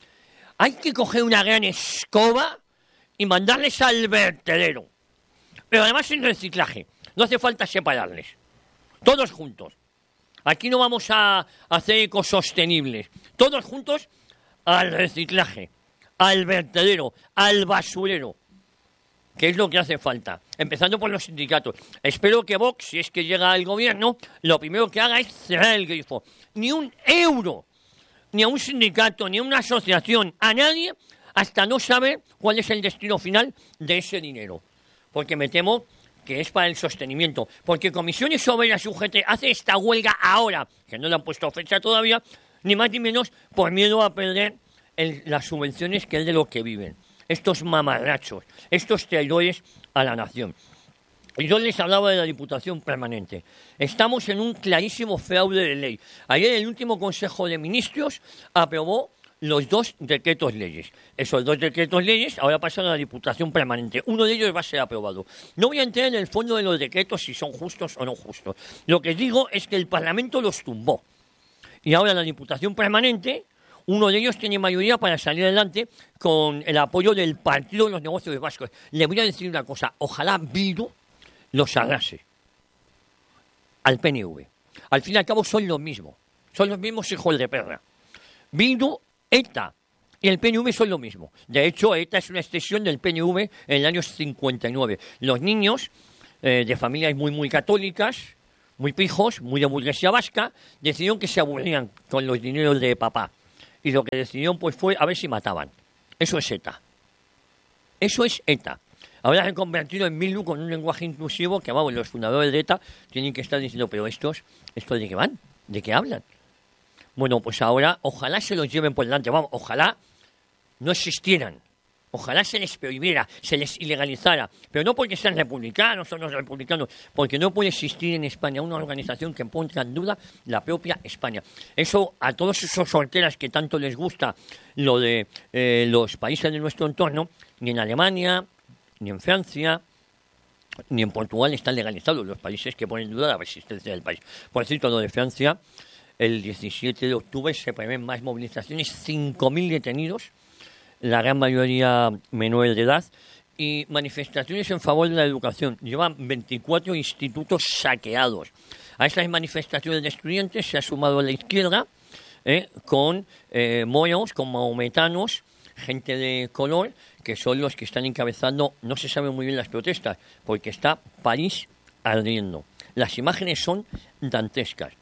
Hay que coger una gran escoba y mandarles al vertedero. Pero además sin reciclaje. No hace falta separarles. Todos juntos. Aquí no vamos a hacer ecosostenibles. Todos juntos al reciclaje, al vertedero, al basurero. Que es lo que hace falta. Empezando por los sindicatos. Espero que Vox, si es que llega al gobierno, lo primero que haga es cerrar el grifo. Ni un euro, ni a un sindicato, ni a una asociación, a nadie, hasta no saber cuál es el destino final de ese dinero. Porque me temo que es para el sostenimiento. Porque Comisiones Obreras U G T hace esta huelga ahora, que no le han puesto fecha todavía, ni más ni menos por miedo a perder el, las subvenciones que es de lo que viven. Estos mamarrachos, estos traidores a la nación. Yo les hablaba de la Diputación Permanente. Estamos en un clarísimo fraude de ley. Ayer el último Consejo de Ministros aprobó los dos decretos leyes. Esos dos decretos leyes ahora pasan a la Diputación Permanente. Uno de ellos va a ser aprobado. No voy a entrar en el fondo de los decretos si son justos o no justos. Lo que digo es que el Parlamento los tumbó. Y ahora la Diputación Permanente, uno de ellos tiene mayoría para salir adelante con el apoyo del Partido de los Negocios Vascos. Le voy a decir una cosa. Ojalá Bildu los arrase al P N V. Al fin y al cabo son los mismos. Son los mismos hijos de perra. Bildu, ETA y el P N V son lo mismo. De hecho, ETA es una extensión del P N V en el año cincuenta y nueve. Los niños eh, de familias muy, muy católicas, muy pijos, muy de burguesía vasca, decidieron que se aburrían con los dineros de papá. Y lo que decidieron pues fue a ver si mataban. Eso es ETA. Eso es ETA. Ahora se han convertido en Bildu con un lenguaje inclusivo que, vamos, los fundadores de ETA tienen que estar diciendo, pero estos, ¿estos de qué van? ¿De qué hablan? Bueno, pues ahora, ojalá se los lleven por delante, vamos, ojalá no existieran, ojalá se les prohibiera, se les ilegalizara, pero no porque sean republicanos o no republicanos, porque no puede existir en España una organización que ponga en duda la propia España. Eso a todos esos solteras que tanto les gusta lo de eh, los países de nuestro entorno, ni en Alemania, ni en Francia, ni en Portugal están legalizados los países que ponen en duda la resistencia del país. Por cierto, lo de Francia, el diecisiete de octubre se prevén más movilizaciones, cinco mil detenidos, la gran mayoría menores de edad, y manifestaciones en favor de la educación. Llevan veinticuatro institutos saqueados. A estas manifestaciones de estudiantes se ha sumado la izquierda, eh, con eh, moros, con mahometanos, gente de color, que son los que están encabezando, no se sabe muy bien las protestas, porque está París ardiendo. Las imágenes son dantescas.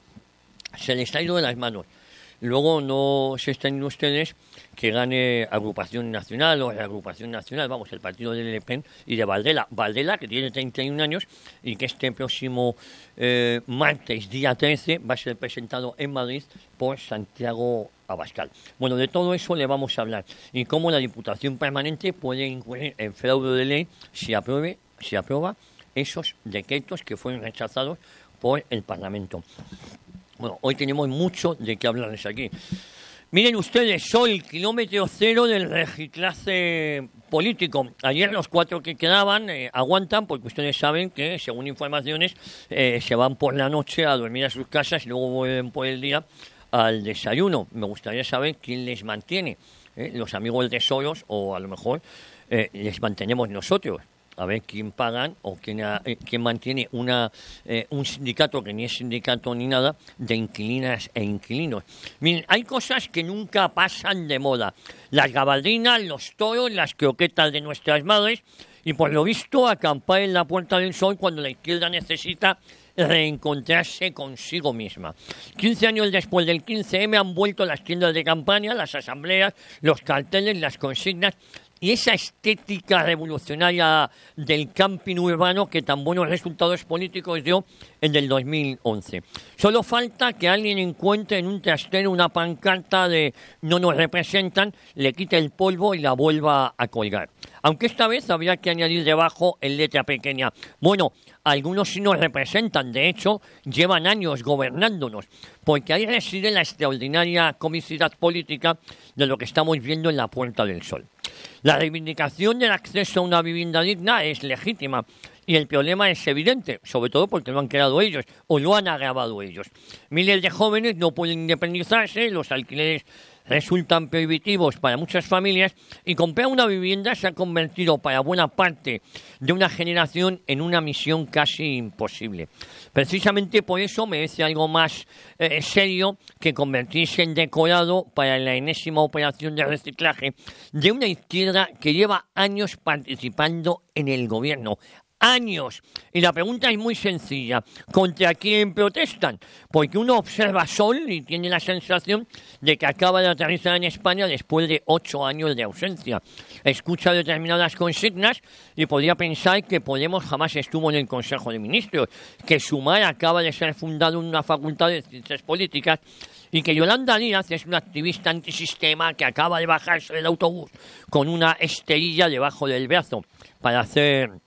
Se les ha ido de las manos. Luego no se extrañen ustedes que gane Agrupación Nacional o la Agrupación Nacional, vamos, el partido de Le Pen y de Valdela. Valdela, que tiene treinta y un años y que este próximo eh, martes, día trece, va a ser presentado en Madrid por Santiago Abascal. Bueno, de todo eso le vamos a hablar y cómo la Diputación Permanente puede incurrir en fraude de ley si apruebe, si aprueba esos decretos que fueron rechazados por el Parlamento. Bueno, hoy tenemos mucho de qué hablarles aquí. Miren ustedes, soy el kilómetro cero del reciclaje político. Ayer los cuatro que quedaban eh, aguantan porque ustedes saben que, según informaciones, eh, se van por la noche a dormir a sus casas y luego vuelven por el día al desayuno. Me gustaría saber quién les mantiene, ¿eh? Los amigos de Soros o a lo mejor eh, les mantenemos nosotros. A ver quién pagan o quién, eh, quién mantiene una, eh, un sindicato que ni es sindicato ni nada de inquilinas e inquilinos. Miren, hay cosas que nunca pasan de moda. Las gabardinas, los toros, las croquetas de nuestras madres y por lo visto acampar en la Puerta del Sol cuando la izquierda necesita reencontrarse consigo misma. quince años después del quince eme han vuelto las tiendas de campaña, las asambleas, los carteles, las consignas y esa estética revolucionaria del camping urbano que tan buenos resultados políticos dio en el dos mil once. Solo falta que alguien encuentre en un trastero una pancarta de no nos representan, le quite el polvo y la vuelva a colgar. Aunque esta vez habría que añadir debajo en letra pequeña. Bueno, algunos sí nos representan, de hecho, llevan años gobernándonos, porque ahí reside la extraordinaria comicidad política de lo que estamos viendo en la Puerta del Sol. La reivindicación del acceso a una vivienda digna es legítima y el problema es evidente, sobre todo porque lo han creado ellos o lo han agravado ellos. Miles de jóvenes no pueden independizarse, los alquileres resultan prohibitivos para muchas familias y comprar una vivienda se ha convertido para buena parte de una generación en una misión casi imposible. Precisamente por eso merece algo más eh, serio que convertirse en decorado para la enésima operación de reciclaje de una izquierda que lleva años participando en el gobierno. Años. Y la pregunta es muy sencilla. ¿Contra quién protestan? Porque uno observa Sol y tiene la sensación de que acaba de aterrizar en España después de ocho años de ausencia. Escucha determinadas consignas y podría pensar que Podemos jamás estuvo en el Consejo de Ministros, que Sumar acaba de ser fundado en una facultad de ciencias políticas y que Yolanda Díaz es una activista antisistema que acaba de bajarse del autobús con una esterilla debajo del brazo para hacer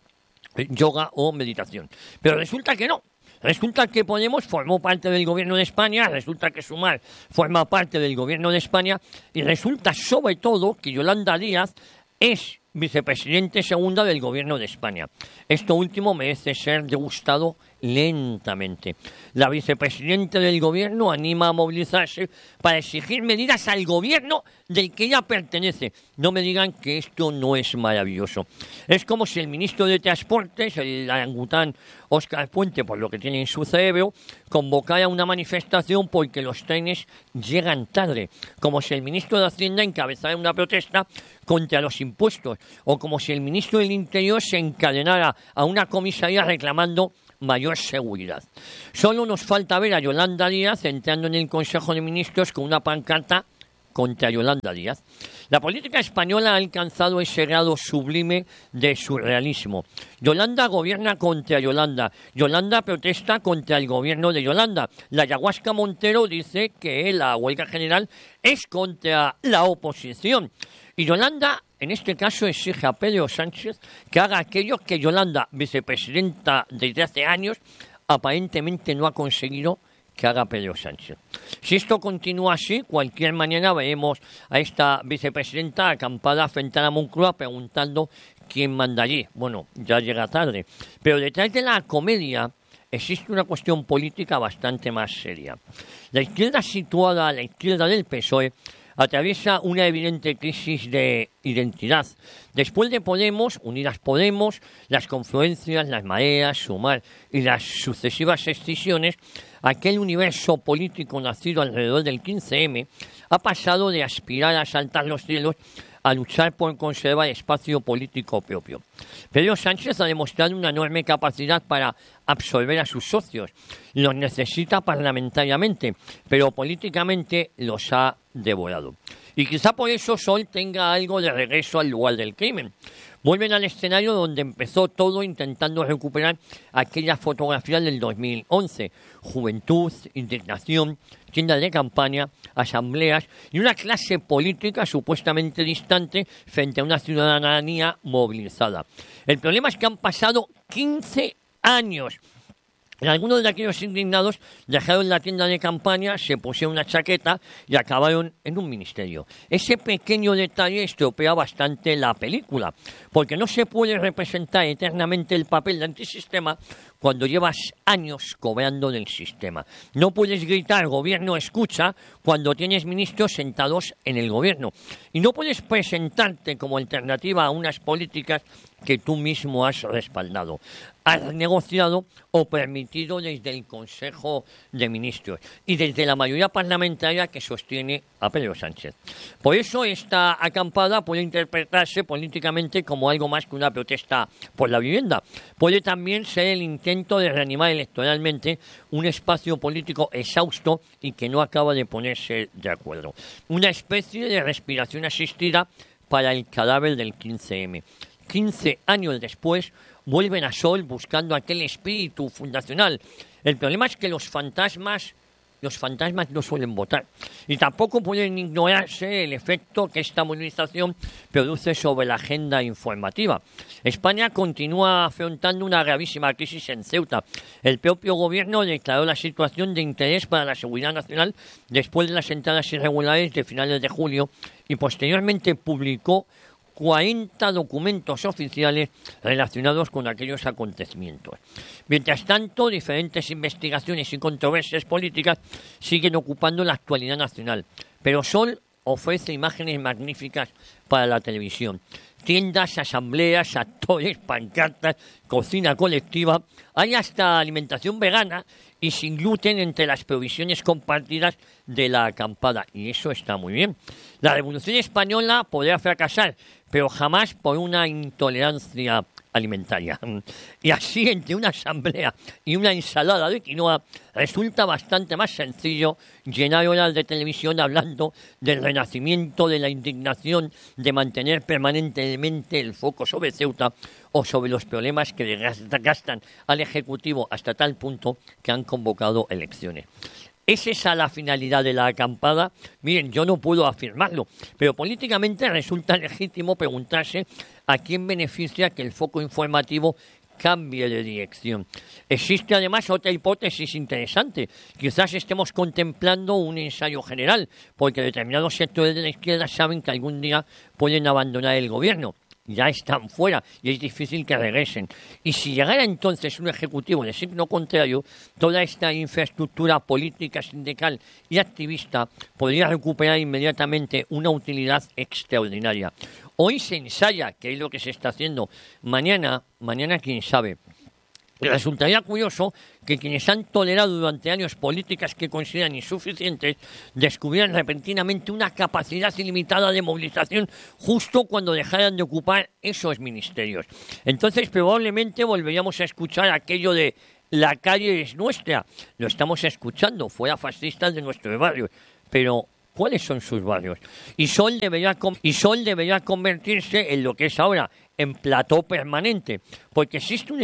yoga o meditación. Pero resulta que no. Resulta que Podemos formó parte del gobierno de España, resulta que Sumar forma parte del gobierno de España y resulta sobre todo que Yolanda Díaz es vicepresidente segunda del gobierno de España. Esto último merece ser degustado lentamente. La vicepresidenta del gobierno anima a movilizarse para exigir medidas al gobierno del que ella pertenece. No me digan que esto no es maravilloso. Es como si el ministro de Transportes, el orangután Óscar Puente, por lo que tiene en su cerebro, convocara una manifestación porque los trenes llegan tarde. Como si el ministro de Hacienda encabezara una protesta contra los impuestos. O como si el ministro del Interior se encadenara a una comisaría reclamando mayor seguridad. Solo nos falta ver a Yolanda Díaz entrando en el Consejo de Ministros con una pancarta contra Yolanda Díaz. La política española ha alcanzado ese grado sublime de surrealismo. Yolanda gobierna contra Yolanda. Yolanda protesta contra el gobierno de Yolanda. La ayahuasca Montero dice que la huelga general es contra la oposición. Y Yolanda, en este caso, exige a Pedro Sánchez que haga aquello que Yolanda, vicepresidenta desde hace años, aparentemente no ha conseguido que haga Pedro Sánchez. Si esto continúa así, cualquier mañana veremos a esta vicepresidenta acampada frente a la Moncloa preguntando quién manda allí. Bueno, ya llega tarde. Pero detrás de la comedia existe una cuestión política bastante más seria. La izquierda situada a la izquierda del P S O E atraviesa una evidente crisis de identidad. Después de Podemos, Unidas Podemos, las confluencias, las mareas, Sumar y las sucesivas excisiones, aquel universo político nacido alrededor del quince eme ha pasado de aspirar a saltar los cielos a luchar por conservar espacio político propio. Pedro Sánchez ha demostrado una enorme capacidad para absorber a sus socios. Los necesita parlamentariamente, pero políticamente los ha devorado. Y quizá por eso Sol tenga algo de regreso al lugar del crimen. Vuelven al escenario donde empezó todo intentando recuperar aquella fotografía del dos mil once. Juventud, indignación, tiendas de campaña, asambleas y una clase política supuestamente distante frente a una ciudadanía movilizada. El problema es que han pasado quince años. Algunos de aquellos indignados dejaron la tienda de campaña, se pusieron una chaqueta y acabaron en un ministerio. Ese pequeño detalle estropea bastante la película, porque no se puede representar eternamente el papel de antisistema cuando llevas años cobrando del sistema. No puedes gritar "gobierno escucha" cuando tienes ministros sentados en el gobierno. Y no puedes presentarte como alternativa a unas políticas que tú mismo has respaldado, has negociado o permitido desde el Consejo de Ministros y desde la mayoría parlamentaria que sostiene a Pedro Sánchez. Por eso esta acampada puede interpretarse políticamente como algo más que una protesta por la vivienda. Puede también ser el intento de reanimar electoralmente un espacio político exhausto y que no acaba de ponerse de acuerdo. Una especie de respiración asistida para el cadáver del quince eme. quince años después, vuelven a Sol buscando aquel espíritu fundacional. El problema es que los fantasmas, los fantasmas no suelen votar. Y tampoco pueden ignorarse el efecto que esta movilización produce sobre la agenda informativa. España continúa afrontando una gravísima crisis en Ceuta. El propio gobierno declaró la situación de interés para la seguridad nacional después de las entradas irregulares de finales de julio y posteriormente publicó cuarenta documentos oficiales relacionados con aquellos acontecimientos. Mientras tanto, diferentes investigaciones y controversias políticas siguen ocupando la actualidad nacional. Pero Sol ofrece imágenes magníficas para la televisión. Tiendas, asambleas, actores, pancartas, cocina colectiva. Hay hasta alimentación vegana y sin gluten entre las provisiones compartidas de la acampada. Y eso está muy bien. La Revolución Española podría fracasar, pero jamás por una intolerancia alimentaria. Y así, entre una asamblea y una ensalada de quinoa, resulta bastante más sencillo llenar horas de televisión hablando del renacimiento, de la indignación, de mantener permanentemente el foco sobre Ceuta o sobre los problemas que desgastan al Ejecutivo hasta tal punto que han convocado elecciones. ¿Es esa la finalidad de la acampada? Miren, yo no puedo afirmarlo, pero políticamente resulta legítimo preguntarse a quién beneficia que el foco informativo cambie de dirección. Existe además otra hipótesis interesante. Quizás estemos contemplando un ensayo general, porque determinados sectores de la izquierda saben que algún día pueden abandonar el gobierno. Ya están fuera y es difícil que regresen. Y si llegara entonces un ejecutivo de signo contrario, toda esta infraestructura política, sindical y activista podría recuperar inmediatamente una utilidad extraordinaria. Hoy se ensaya, que es lo que se está haciendo. Mañana, mañana quién sabe. Resultaría curioso que quienes han tolerado durante años políticas que consideran insuficientes descubrieran repentinamente una capacidad ilimitada de movilización justo cuando dejaran de ocupar esos ministerios. Entonces probablemente volveríamos a escuchar aquello de la calle es nuestra. Lo estamos escuchando, fuera fascistas de nuestros barrios. Pero ¿cuáles son sus barrios? Y Sol debería, y Sol debería convertirse en lo que es ahora, en plató permanente, porque existe un